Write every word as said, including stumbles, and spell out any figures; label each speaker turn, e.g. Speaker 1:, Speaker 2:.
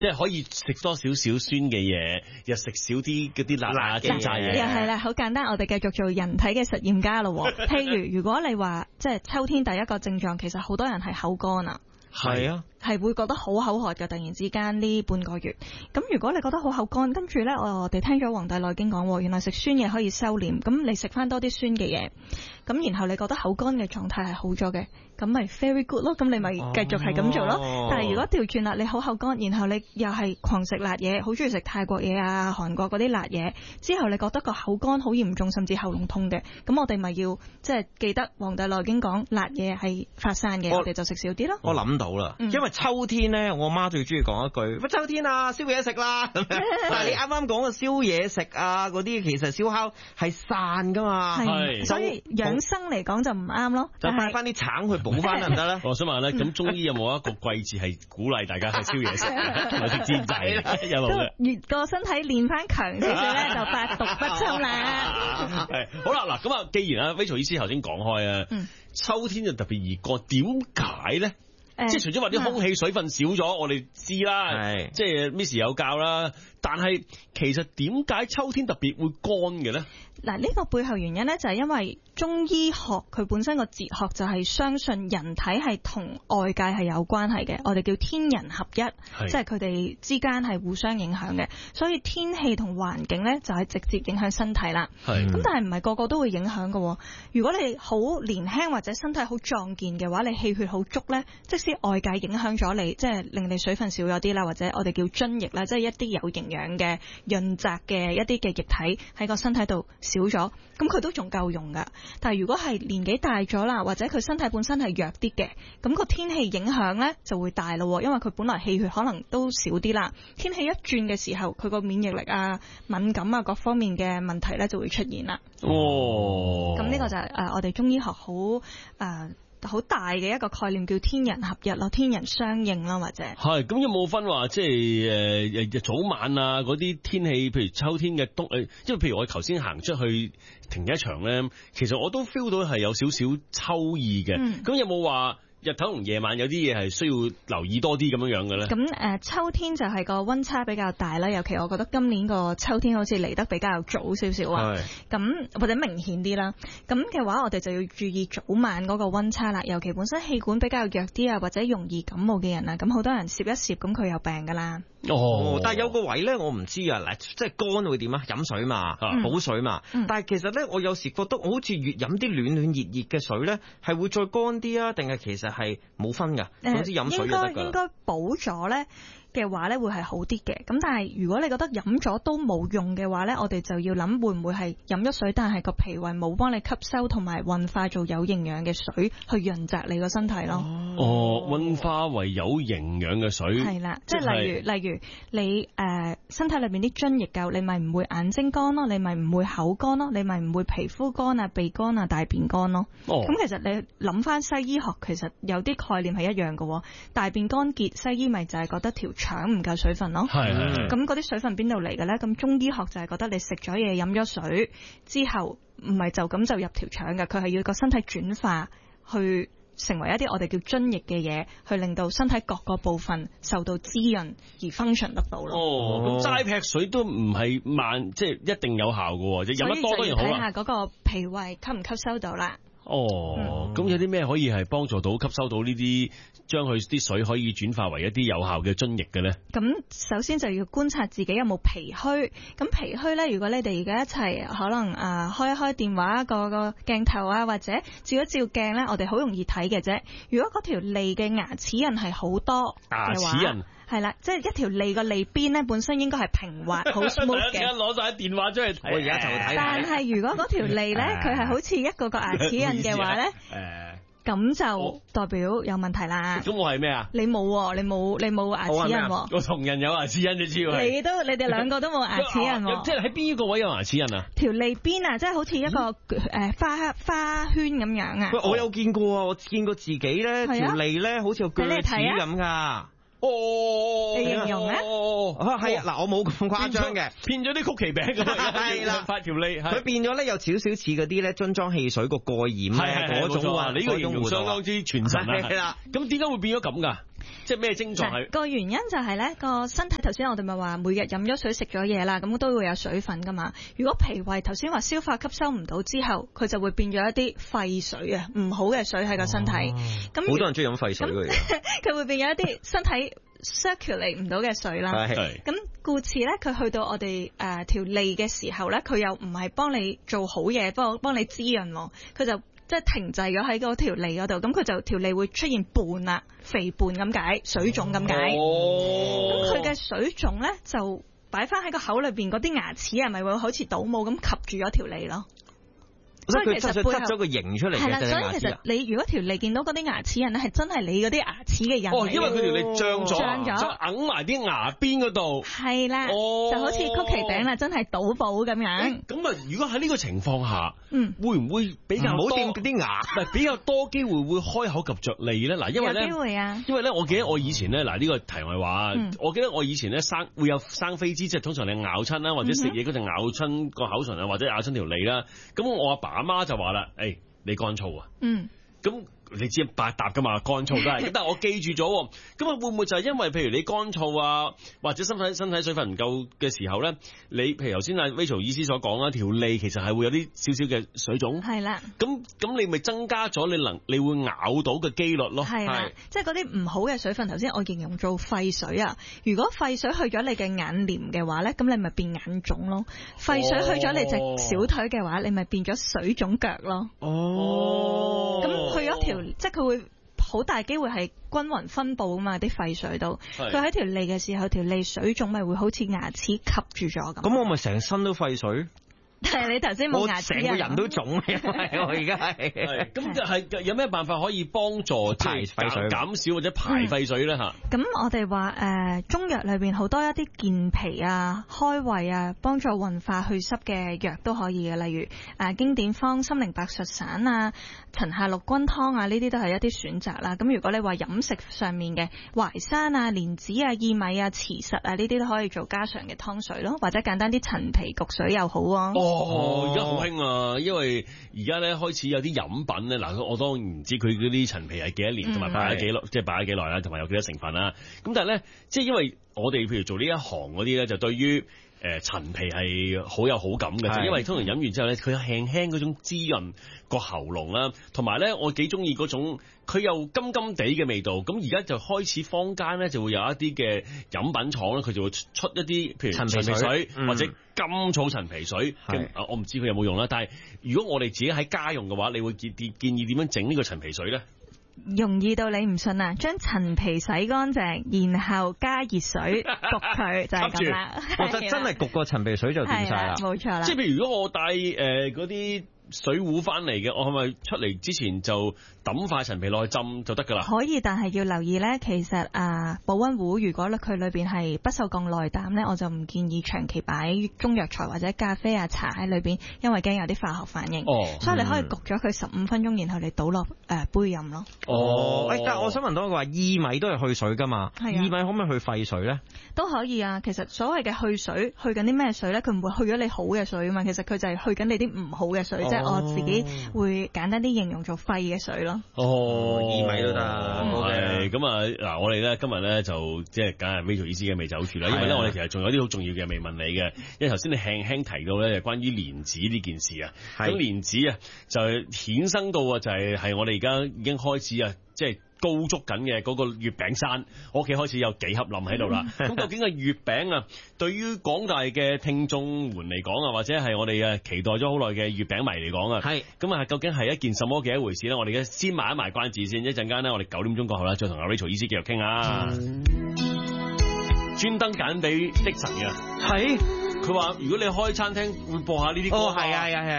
Speaker 1: 即係可以食多少少酸嘅嘢，又食少啲嗰啲辣辣嘅嘢。
Speaker 2: 又係啦，好簡單，我哋繼續做人體嘅實驗家咯。譬如如果你話即係秋天第一個症狀，其實好多人係口乾啊。
Speaker 1: 係啊，
Speaker 2: 係會覺得好口渴嘅，突然之間呢半個月。咁如果你覺得好口乾，跟住呢，我哋聽咗《黃帝內經》講，原來食酸嘢可以收斂。咁你食翻多啲酸嘅嘢，咁然後你覺得口乾嘅狀態係好咗嘅，咁咪 very good 咯。咁你咪繼續係咁做咯。哦、但係如果調轉啦，你好口乾，然後你又係狂食辣嘢，好中意食泰國嘢啊、韓國嗰啲辣嘢，之後你覺得個口乾好嚴重，甚至喉嚨痛嘅，咁我哋咪要即係記得《黃帝內經》講辣嘢係發散嘅，我哋就食少啲咯。
Speaker 3: 我諗到啦，因為秋天咧，我媽最中意講一句：乜秋天啊，燒嘢食啦！但係你啱啱講嘅燒嘢食啊，嗰啲其實燒烤係散噶嘛，
Speaker 2: 係，所以養生嚟講就唔啱咯。
Speaker 3: 就帶翻啲橙去補翻得唔得咧？
Speaker 1: 我想問咧，咁中醫有冇一個季節係鼓勵大家去燒嘢食，同埋食煎仔有冇咧？
Speaker 2: 越個身體練翻強少少咧，就百毒不侵啦。
Speaker 1: 係好啦，嗱咁啊，既然啊 Rachel 醫師頭先講開啊，嗯、秋天就特別熱過，點解咧？即係除咗話啲空氣水分少咗，我哋知啦，即係 Miss 有教啦。但係其實點解秋天特別會乾嘅咧？
Speaker 2: 嗱，呢個背後原因咧就係因為中醫學佢本身個哲學就係相信人體係同外界係有關係嘅，我哋叫天人合一，即係佢哋之間係互相影響嘅。所以天氣同環境咧就係直接影響身體啦。咁但係唔係個個都會影響嘅。如果你好年輕或者身體好壯健嘅話，你氣血好足咧，即使外界影響咗你，即係令你水分少咗啲啦，或者我哋叫津液啦，即係一啲有營養嘅潤澤嘅一啲嘅液體喺個身體度少咗，咁佢都仲夠用噶。但係如果係年紀大咗啦，或者佢身體本身係弱啲嘅，咁個天氣影響咧就會大咯，因為佢本來氣血可能都少啲啦，天氣一轉嘅時候，佢個免疫力啊、敏感啊各方面嘅問題咧就會出現啦。
Speaker 1: 哦，
Speaker 2: 咁呢個就係誒我哋中醫學好誒。呃好大嘅一個概念叫天人合一咯，天人相應咯，或者
Speaker 1: 係咁有冇分話即係誒誒早晚啊嗰啲天氣，譬如秋天嘅冬誒，因為譬如我頭先行出去停車場咧，其實我都 feel 到係有少少秋意嘅。咁、嗯、有冇話日頭同夜晚有啲嘢係需要留意多啲咁樣樣嘅咧？咁誒、
Speaker 2: 呃，秋天就係個溫差比較大啦，尤其我覺得今年個秋天好似嚟得比較早少少啊，咁或者明顯啲啦。咁嘅話，我哋就要注意早晚嗰個溫差啦。尤其本身氣管比較弱啲啊，或者容易感冒嘅人啊，咁好多人攝一攝，咁佢有病噶啦。
Speaker 3: 哦，但係有個位咧，我唔知啊，嗱，即係乾會點啊？飲水嘛，補、嗯、水嘛。嗯、但係其實咧，我有時覺得我好似越飲啲暖暖熱熱嘅水咧，係會再乾啲啊？定係其實係冇分噶？總之飲水就得噶啦。應該應該
Speaker 2: 補咗咧嘅話咧，會係好啲嘅。咁但係如果你覺得飲咗都冇用嘅話咧，我哋就要諗會唔會係飲咗水，但係個脾胃冇幫你吸收同埋運化做有營養嘅水去潤澤你個身體咯。
Speaker 1: 哦，運化為有營養嘅水。
Speaker 2: 係啦，即係例如例如你誒、呃、身體裏邊啲津液夠，你咪唔會眼睛乾咯，你咪唔會口乾咯，你咪唔會皮膚乾啊、鼻乾啊、大便乾咯。哦，咁其實你諗翻西醫學，其實有啲概念係一樣嘅。大便乾結，西醫咪就係覺得條腸唔夠水分咯。係，咁嗰啲水分邊度嚟嘅咧？咁中醫學就係覺得你食咗嘢、飲咗水之後，唔係就咁就入條腸嘅，佢係要個身體轉化去成為一啲我哋叫津液嘅嘢，去令到身體各個部分受到滋潤而 function 得到咯。
Speaker 1: 哦，咁齋劈水都唔係慢，即係一定有效嘅，即係飲得多當然好啦。
Speaker 2: 睇下嗰個脾胃吸唔吸收到啦。
Speaker 1: 哦，咁、嗯、有啲咩可以係幫助到吸收到呢啲，將佢啲水可以轉化為一啲有效嘅津液嘅咧？咁
Speaker 2: 首先就要觀察自己有冇脾虛。咁脾虛咧，如果你哋而家一齊可能啊開一開電話個個鏡頭啊，或者照一照鏡咧，我哋好容易睇嘅啫。如果嗰條脷嘅牙齒印係好多
Speaker 1: 牙齒印。
Speaker 2: 係啦，即係一條脷個脷邊咧，本身應該係平滑好 smooth 嘅。而家
Speaker 1: 攞晒電話出去睇，我而家就睇。
Speaker 2: 但係如果嗰條脷咧，佢係好似一個個牙齒印嘅話咧，誒，咁就代表有問題啦。
Speaker 1: 咁我係咩啊？
Speaker 2: 你冇，你冇，你冇牙齒印。
Speaker 1: 我同人有牙齒印，你知喎。
Speaker 2: 你都，你哋兩個都冇牙齒印。
Speaker 1: 即係喺邊一個位有牙齒印啊？
Speaker 2: 條脷邊啊，即係好似一個誒花花圈咁樣啊。
Speaker 3: 喂，我有見過啊，我見過自己咧條脷咧，好似個鋸齒咁噶。哦，
Speaker 2: 你形容咧？
Speaker 3: 哦，係啊，嗱，我冇咁誇張嘅，
Speaker 1: 變咗啲曲奇餅咁樣，係啦，發條脷，
Speaker 3: 佢變咗咧，有少少似嗰啲咧樽裝汽水個蓋掩咧嗰種啊，
Speaker 1: 你呢個形容相當之傳神啊，係啦，咁點解會變咗咁噶？ 即係咩症狀係？
Speaker 2: 個原因就係咧個身體頭先我哋咪話每日飲咗水食咗嘢啦，咁都會有水分噶嘛。如果脾胃頭先話消化吸收唔到之後，佢就會變咗一啲廢水啊，唔好嘅水喺個身體。咁好、
Speaker 3: 哦、多人中意飲廢水嘅，
Speaker 2: 佢會變咗一啲身體 circulate 唔到嘅水啦。咁故此咧，佢去到我哋誒條脷嘅時候咧，佢又唔係幫你做好嘢，幫幫你滋潤，佢就即係停滯咗喺嗰條脷嗰度，咁佢就條脷會出現胖啦，肥胖咁解，水腫咁解。咁佢嘅水腫咧就擺翻喺個口裏邊嗰啲牙齒係咪會好似倒模咁吸住咗條脷咯？所以其實背後執咗個形出嚟嘅。係啦，所以其實你如果條脷見到嗰啲牙齒印咧，係真係你嗰啲牙齒嘅印。
Speaker 1: 哦，因為佢條脷脹咗，
Speaker 2: 脹咗，
Speaker 1: 就揞埋啲牙邊嗰度。
Speaker 2: 係啦，就好似曲奇餅啦，真係倒寶咁樣。
Speaker 1: 咁啊，如果喺呢個情況下，
Speaker 2: 嗯，
Speaker 1: 會唔會比較多
Speaker 3: 唔好掂啲牙？
Speaker 1: 唔係比較多機會會開口及着脷咧？嗱，因為咧，
Speaker 2: 有機會啊。
Speaker 1: 因為咧，我記得我以前咧，嗱呢個題外話，
Speaker 2: 嗯、我
Speaker 1: 記得我以前咧生會有生飛滋，即係通常你咬親啦，或者食嘢嗰陣咬親個口唇啊，或者咬親條脷啦。咁我阿爸阿媽就話啦。誒、哎，你乾燥啊？嗯，咁你知百搭噶嘛？乾燥都係，但係我記住咗，咁啊會唔會就係因為譬如你乾燥啊，或者身體身體水分唔夠嘅時候咧，你譬如頭先阿 Rachel 醫師所講啦，條脷其實係會有啲少少嘅水腫，係啦，咁咁你咪增加咗你能你會咬到嘅機率咯，
Speaker 2: 係啦，即係嗰啲唔好嘅水分，頭先我形容做廢水啊，如果廢水去咗你嘅眼簾嘅話咧，咁你咪變眼腫咯；廢水去咗你隻小腿嘅話，你咪變咗水腫腳咯。哦，咁去咗條。即係佢會好大機會係均勻分佈啊嘛，啲廢水度，佢喺條脷嘅時候，條脷水腫咪會好似牙齒吸住咗咁。
Speaker 3: 咁我咪成身都廢水？
Speaker 2: 但係你頭先冇牙齒，
Speaker 3: 我成個人都腫，因為我而家係。
Speaker 1: 咁就係有咩辦法可以幫助排廢水減少或者排廢水咧？吓、
Speaker 2: 嗯，咁我哋話誒中藥裏邊好多一啲健脾啊、開胃啊、幫助運化去濕嘅藥都可以嘅，例如誒、呃、經典方心靈白術散啊、陳夏六君湯啊，呢啲都係一啲選擇啦。咁如果你話飲食上面嘅淮山啊、蓮子啊、薏米啊、慈實啊，呢啲都可以做家常嘅湯水咯，或者簡單啲陳皮焗水又好啊。
Speaker 1: 哦，而家好興啊，因為而家咧開始有啲飲品咧，嗱，我當然唔知佢嗰啲陳皮係幾多年，同埋擺咗幾耐，即係擺咗幾耐啦，同埋有幾多成分啦。咁但係咧，即係因為我哋譬如做呢一行嗰啲咧，就對於誒陳皮係好有好感嘅，因為通常飲完之後咧，佢有輕輕嗰種滋潤個喉嚨啦，同埋咧我幾中意嗰種佢又甘甘地嘅味道。咁而家就開始坊間咧就會有一啲嘅飲品廠咧，佢就會出一啲譬如陳皮水，水、嗯、或者甘草陳皮水。啊，我唔知佢有冇用啦。但係如果我哋自己喺家用嘅話，你會建建建議點樣整呢個陳皮水咧？
Speaker 2: 容易到你唔信啊！將陳皮洗乾淨，然後加熱水焗佢就係咁啦。
Speaker 3: 我覺得真係焗個陳皮水就掂晒啦，
Speaker 2: 冇錯啦。
Speaker 1: 即係譬如如果我帶誒嗰啲水壺翻嚟嘅，我係咪出嚟之前就抌塊陳皮落去浸就得噶啦？
Speaker 2: 可以，但係要留意咧，其實啊保溫壺如果咧佢裏邊係不鏽鋼內膽咧，我就唔建議長期擺中藥材或者咖啡啊茶喺裏邊，因為驚有啲化學反應。哦，所以你可以焗咗佢十五分鐘，然後你倒落誒、呃、杯飲咯。
Speaker 3: 哦，喂，但係我想問到個話，薏米都係去水噶嘛？係啊。薏米可唔可以去廢水咧？
Speaker 2: 都可以啊。其實所謂嘅去水，去緊啲咩水咧？佢唔會去咗你好嘅水啊嘛。其實佢就係去緊你啲唔好嘅水，即、哦、係、就是、我自己會簡單啲形容做廢嘅水咯。
Speaker 3: 哦，薏米都得。
Speaker 1: 係咁啊！嗱，我哋咧今日咧就即係梗係 Rachel 醫師嘅未走住啦。因為咧我哋其實仲有啲好重要嘅未問你嘅。因為頭先你輕輕提到咧，就關於蓮子呢件事啊。咁蓮子啊，就衍生到啊，就係係我哋而家已經開始啊，即係高築緊嘅嗰個月餅山，我屋企開始有幾盒冧喺度啦。咁究竟個月餅啊，對於廣大嘅聽眾們嚟講啊，或者係我哋啊期待咗好耐嘅月餅迷嚟講啊，係咁啊，究竟係一件什麼嘅一回事咧？我哋嘅先埋一埋關子先，一陣間咧，我哋九點鐘過後啦，再同阿 Rachel 醫師繼續傾啊。專登揀俾的神嘅，係佢話如果你開餐廳會播下呢啲歌。哦，係啊，係啊，係。